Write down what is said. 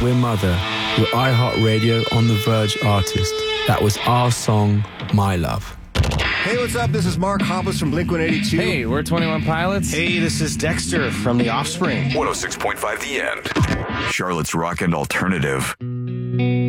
We're Mother, your iHeartRadio On The Verge artist. That was our song, My Love. Hey, what's up? This is Mark Hoppus from Blink-182. Hey, we're 21 Pilots. Hey, this is Dexter from The Offspring. 106.5 The End. Charlotte's Rock and Alternative.